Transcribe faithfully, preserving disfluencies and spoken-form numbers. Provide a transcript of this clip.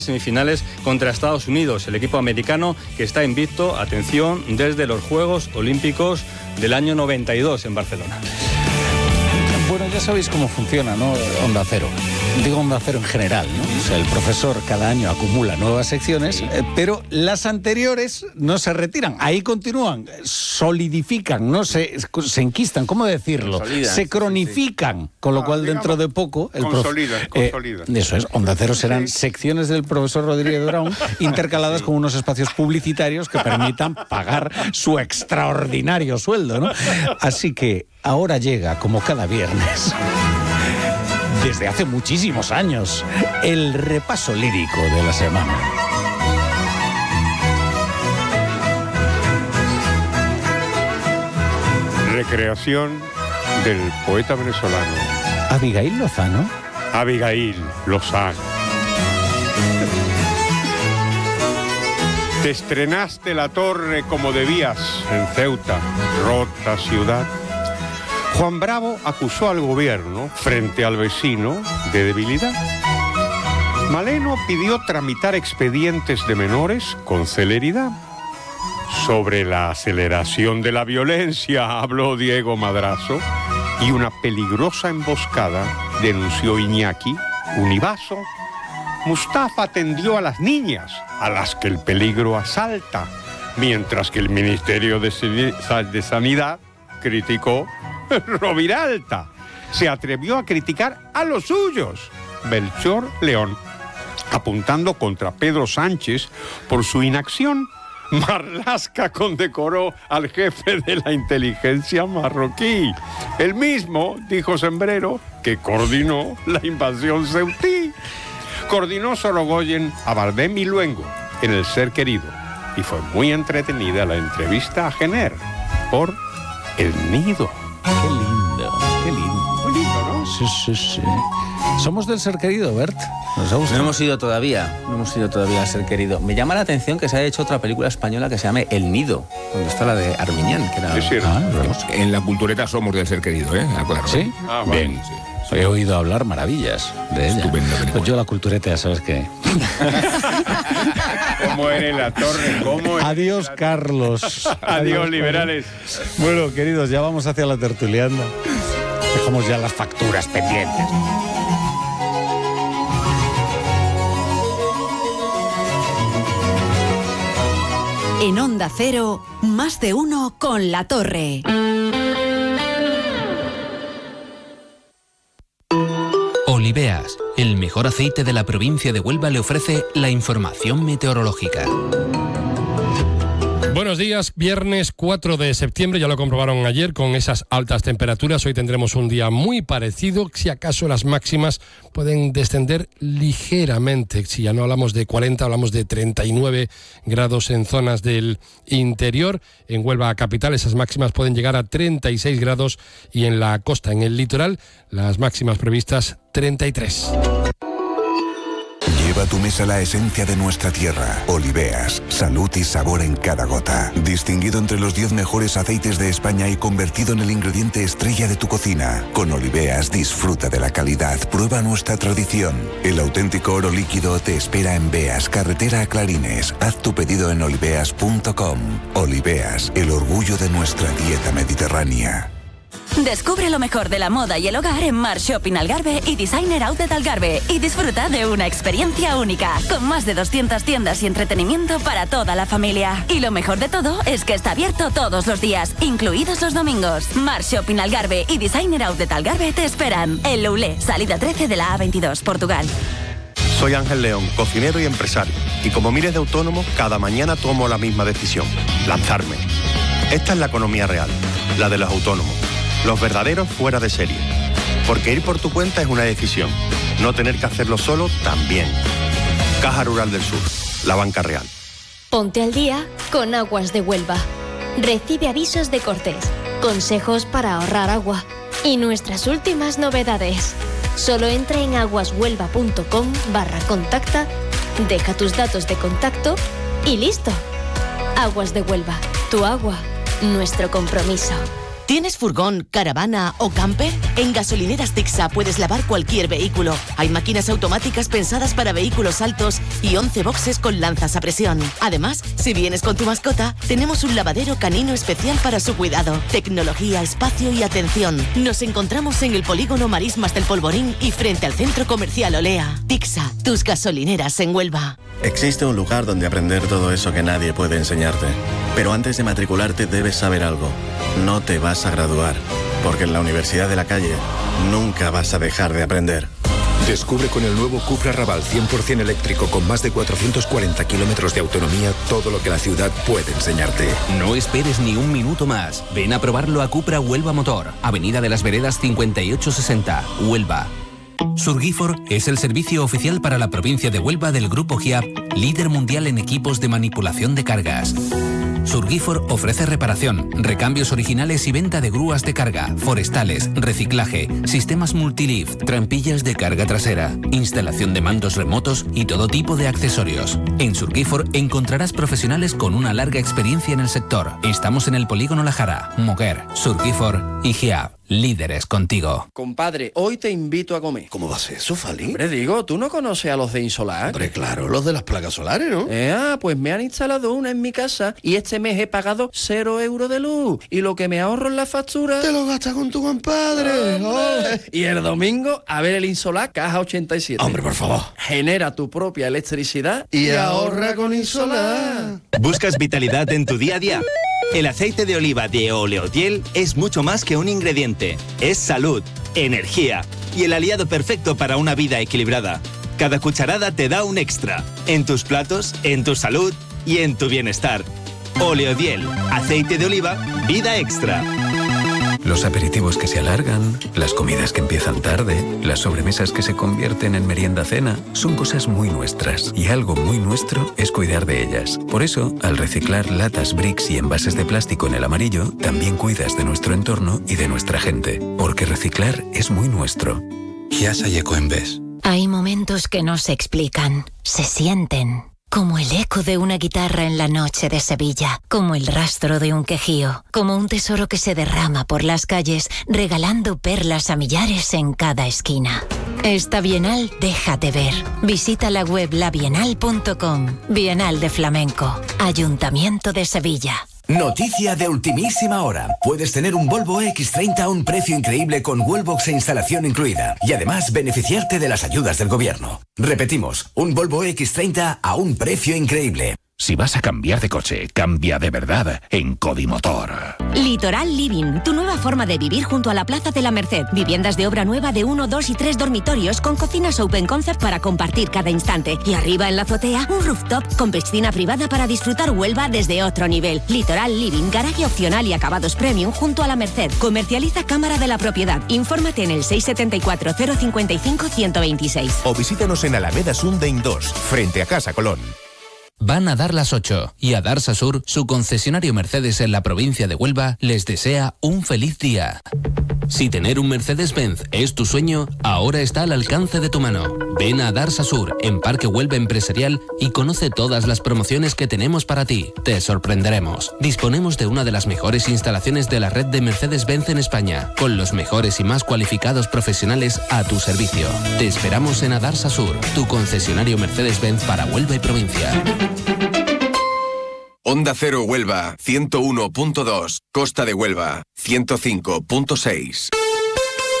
Semifinales contra Estados Unidos, el equipo americano que está invicto, atención, desde los Juegos Olímpicos del año noventa y dos en Barcelona. Bueno, ya sabéis cómo funciona, ¿no? Onda Cero. Digo Onda Cero en general, ¿no? O sea, el profesor cada año acumula nuevas secciones, sí. eh, pero las anteriores no se retiran. Ahí continúan, solidifican, ¿no? Se, se enquistan, ¿cómo decirlo? Consolidan, se cronifican, sí, sí. Con lo ah, cual digamos, dentro de poco... El consolidan, prof, consolidan. Eh, eso es, Onda Cero serán sí. secciones del profesor Rodríguez Brown intercaladas sí. con unos espacios publicitarios que permitan pagar su extraordinario sueldo, ¿no? Así que ahora llega, como cada viernes, desde hace muchísimos años, el repaso lírico de la semana. Recreación del poeta venezolano Abigail Lozano. Abigail Lozano. Te estrenaste la torre como debías en Ceuta, rota ciudad. Juan Bravo acusó al gobierno, frente al vecino, de debilidad. Maleno pidió tramitar expedientes de menores con celeridad. Sobre la aceleración de la violencia habló Diego Madrazo y una peligrosa emboscada denunció Iñaki Univaso. Mustafa atendió a las niñas, a las que el peligro asalta, mientras que el Ministerio de Sanidad criticó Roviralta. Se atrevió a criticar a los suyos, Melchor León, apuntando contra Pedro Sánchez por su inacción. Marlaska condecoró al jefe de la inteligencia marroquí, el mismo, dijo Sembrero, que coordinó la invasión ceutí. Coordinó Sorogoyen a Bardem y Luengo en El Ser Querido, y fue muy entretenida la entrevista a Jenner por El Nido. Qué lindo, qué lindo. Muy lindo, ¿no? Sí, sí, sí. Somos del Ser Querido, Bert. ¿Nos ha gustado? No hemos ido todavía, no hemos ido todavía al Ser Querido. Me llama la atención que se haya hecho otra película española que se llame El Nido, donde está la de Armiñán, que era... Sí, sí, ah, vamos. En la cultureta somos del Ser Querido, ¿eh? Claro. ¿Sí? Ah, vale. Bien, sí. He oído hablar maravillas de ella. Estupenda película. Pues yo la cultureta, ya sabes que... ¿Cómo eres la torre? ¿Cómo eres Adiós, la... Carlos. Adiós, liberales. Bueno, queridos, ya vamos hacia la tertuliana. Dejamos ya las facturas pendientes. En Onda Cero, más de uno con La Torre. Oliveas, el mejor aceite de la provincia de Huelva, le ofrece la información meteorológica. Buenos días, viernes cuatro de septiembre, ya lo comprobaron ayer con esas altas temperaturas. Hoy tendremos un día muy parecido, si acaso las máximas pueden descender ligeramente. Si ya no hablamos de cuarenta, hablamos de treinta y nueve grados en zonas del interior. En Huelva capital esas máximas pueden llegar a treinta y seis grados y en la costa, en el litoral, las máximas previstas treinta y tres. Lleva a tu mesa la esencia de nuestra tierra. Oliveas, salud y sabor en cada gota. Distinguido entre los diez mejores aceites de España y convertido en el ingrediente estrella de tu cocina. Con Oliveas disfruta de la calidad, prueba nuestra tradición. El auténtico oro líquido te espera en Beas, carretera a Clarines. Haz tu pedido en oliveas punto com. Oliveas, el orgullo de nuestra dieta mediterránea. Descubre lo mejor de la moda y el hogar en Mar Shopping Algarve y Designer Outlet Algarve y disfruta de una experiencia única, con más de doscientas tiendas y entretenimiento para toda la familia. Y lo mejor de todo es que está abierto todos los días, incluidos los domingos. Mar Shopping Algarve y Designer Outlet Algarve te esperan. En Loulé, salida trece de la A veintidós, Portugal. Soy Ángel León, cocinero y empresario. Y como miles de autónomos, cada mañana tomo la misma decisión: lanzarme. Esta es la economía real, la de los autónomos. Los verdaderos fuera de serie. Porque ir por tu cuenta es una decisión. No tener que hacerlo solo también. Caja Rural del Sur, la banca real. Ponte al día con Aguas de Huelva. Recibe avisos de cortes, consejos para ahorrar agua y nuestras últimas novedades. Solo entra en aguashuelva.com barra contacta, deja tus datos de contacto y listo. Aguas de Huelva, tu agua, nuestro compromiso. ¿Tienes furgón, caravana o camper? En Gasolineras Tixa puedes lavar cualquier vehículo. Hay máquinas automáticas pensadas para vehículos altos y once boxes con lanzas a presión. Además, si vienes con tu mascota, tenemos un lavadero canino especial para su cuidado. Tecnología, espacio y atención. Nos encontramos en el polígono Marismas del Polvorín y frente al centro comercial Olea. Tixa, tus gasolineras en Huelva. Existe un lugar donde aprender todo eso que nadie puede enseñarte. Pero antes de matricularte debes saber algo. No te vas a graduar, porque en la Universidad de la Calle nunca vas a dejar de aprender. Descubre con el nuevo Cupra Raval cien por ciento eléctrico con más de cuatrocientos cuarenta kilómetros de autonomía todo lo que la ciudad puede enseñarte. No esperes ni un minuto más. Ven a probarlo a Cupra Huelva Motor, Avenida de las Veredas cincuenta y ocho sesenta, Huelva. Surgifor es el servicio oficial para la provincia de Huelva del Grupo Giap, líder mundial en equipos de manipulación de cargas. Surgifor ofrece reparación, recambios originales y venta de grúas de carga, forestales, reciclaje, sistemas multilift, trampillas de carga trasera, instalación de mandos remotos y todo tipo de accesorios. En Surgifor encontrarás profesionales con una larga experiencia en el sector. Estamos en el Polígono La Jara, Moguer, Surgifor y Giap. Líderes contigo. Compadre, hoy te invito a comer. ¿Cómo va a ser eso, Fali? Hombre, digo, ¿tú no conoces a los de Insolar? Hombre, claro, los de las placas solares, ¿no? Eh, ah, pues me han instalado una en mi casa y este mes he pagado cero euros de luz. Y lo que me ahorro en la factura... Te lo gastas con tu compadre. Oh, y el domingo, a ver el Insolar Caja ochenta y siete. Hombre, por favor. Genera tu propia electricidad y, y ahorra con Insolar. ¿Buscas vitalidad en tu día a día? El aceite de oliva de Oleodiel es mucho más que un ingrediente. Es salud, energía y el aliado perfecto para una vida equilibrada. Cada cucharada te da un extra. En tus platos, en tu salud y en tu bienestar. Oleodiel, aceite de oliva, vida extra. Los aperitivos que se alargan, las comidas que empiezan tarde, las sobremesas que se convierten en merienda-cena, son cosas muy nuestras. Y algo muy nuestro es cuidar de ellas. Por eso, al reciclar latas, bricks y envases de plástico en el amarillo, también cuidas de nuestro entorno y de nuestra gente. Porque reciclar es muy nuestro. Giasa y Ecoembes. Hay momentos que no se explican, se sienten. Como el eco de una guitarra en la noche de Sevilla, como el rastro de un quejío, como un tesoro que se derrama por las calles, regalando perlas a millares en cada esquina. Esta Bienal, déjate ver. Visita la web la bienal punto com. Bienal de Flamenco. Ayuntamiento de Sevilla. Noticia de ultimísima hora. Puedes tener un Volvo equis treinta a un precio increíble con Wallbox e instalación incluida. Y además beneficiarte de las ayudas del gobierno. Repetimos, un Volvo equis treinta a un precio increíble. Si vas a cambiar de coche, cambia de verdad en Codimotor. Litoral Living, tu nueva forma de vivir junto a la Plaza de la Merced. Viviendas de obra nueva de uno, dos y tres dormitorios con cocinas open concept para compartir cada instante. Y arriba en la azotea, un rooftop con piscina privada para disfrutar Huelva desde otro nivel. Litoral Living, garaje opcional y acabados premium junto a la Merced. Comercializa Cámara de la Propiedad. Infórmate en el seis siete cuatro, cero cinco cinco, uno cero dos seis. O visítanos en Alameda Sundain dos, frente a Casa Colón. Van a dar las ocho y a Darsa Sur, su concesionario Mercedes en la provincia de Huelva, les desea un feliz día. Si tener un Mercedes-Benz es tu sueño, ahora está al alcance de tu mano. Ven a Darsa Sur, en Parque Huelva Empresarial, y conoce todas las promociones que tenemos para ti. Te sorprenderemos. Disponemos de una de las mejores instalaciones de la red de Mercedes-Benz en España, con los mejores y más cualificados profesionales a tu servicio. Te esperamos en Adarsa Sur, tu concesionario Mercedes-Benz para Huelva y provincia. Onda Cero Huelva, ciento uno punto dos. Costa de Huelva, ciento cinco punto seis.